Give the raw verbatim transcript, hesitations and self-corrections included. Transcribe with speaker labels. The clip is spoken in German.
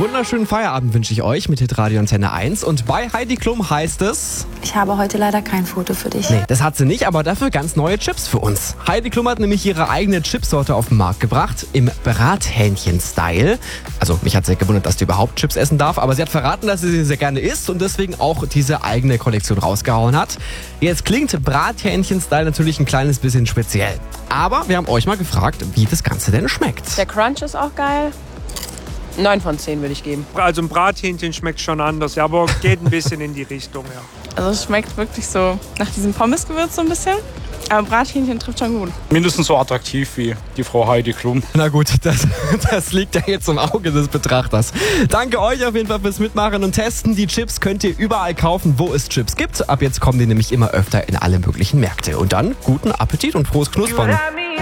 Speaker 1: wunderschönen Feierabend wünsche ich euch mit Hitradio Antenne eins. Und bei Heidi Klum heißt es...
Speaker 2: Ich habe heute leider kein Foto für dich.
Speaker 1: Nee, das hat sie nicht, aber dafür ganz neue Chips für uns. Heidi Klum hat nämlich ihre eigene Chipsorte auf den Markt gebracht, im Brathähnchen-Style. Also mich hat sehr gewundert, dass die überhaupt Chips essen darf, aber sie hat verraten, dass sie sie sehr gerne isst und deswegen auch diese eigene Kollektion rausgehauen hat. Jetzt klingt Brathähnchen-Style natürlich ein kleines bisschen speziell. Aber wir haben euch mal gefragt, wie das Ganze denn schmeckt.
Speaker 3: Der Crunch ist auch geil. neun von zehn würde ich geben.
Speaker 4: Also ein Brathähnchen schmeckt schon anders, ja, aber geht ein bisschen in die Richtung, ja.
Speaker 5: Also es schmeckt wirklich so nach diesem Pommesgewürz so ein bisschen. Aber Brathähnchen trifft schon gut.
Speaker 6: Mindestens so attraktiv wie die Frau Heidi Klum.
Speaker 1: Na gut, das, das liegt ja jetzt im Auge des Betrachters. Danke euch auf jeden Fall fürs Mitmachen und Testen. Die Chips könnt ihr überall kaufen, wo es Chips gibt. Ab jetzt kommen die nämlich immer öfter in alle möglichen Märkte. Und dann guten Appetit und frohes Knuspern.